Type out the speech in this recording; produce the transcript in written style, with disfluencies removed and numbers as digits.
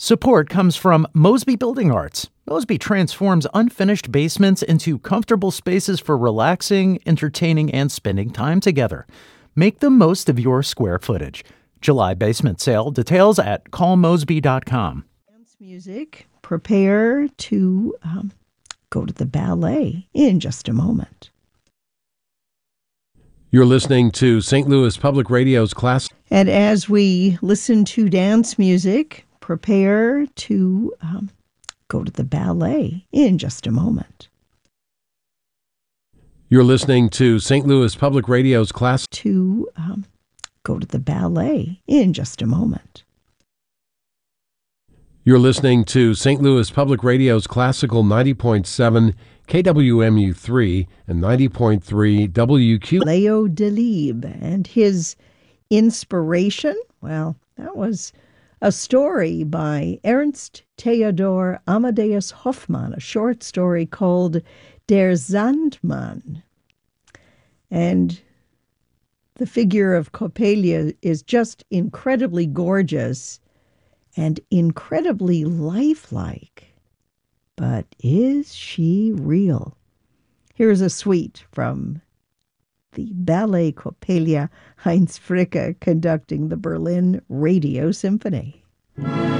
Support comes from Mosby Building Arts. Mosby transforms unfinished basements into comfortable spaces for relaxing, entertaining, and spending time together. Make the most of your square footage. July basement sale. Details at callmosby.com. Dance music. Prepare to go to the ballet in just a moment. You're listening to St. Louis Public Radio's Class. And as we listen to dance music, prepare to go to the ballet in just a moment. You're listening to St. Louis Public Radio's Class. To go to the ballet in just a moment. You're listening to St. Louis Public Radio's Classical 90.7 KWMU3 and 90.3 WQ. Leo Delibes and his inspiration, well, that was a story by Ernst Theodor Amadeus Hoffmann, a short story called Der Sandmann. And the figure of Coppelia is just incredibly gorgeous and incredibly lifelike. But is she real? Here's a suite from the Ballet Coppelia, Heinz Fricke conducting the Berlin Radio Symphony.